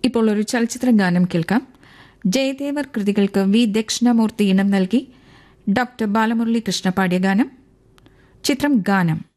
ഇപ്പോൾ ഒരു ചലച്ചിത്ര ഗാനം കേൾക്കാം. ജയദേവർ കൃതികൾക്ക് വി ദക്ഷിണാമൂർത്തി ഇണം നൽകി ഡോക്ടർ ബാലമുരളി കൃഷ്ണ പാടിയ ഗാനം. ചിത്രം ഗാനം.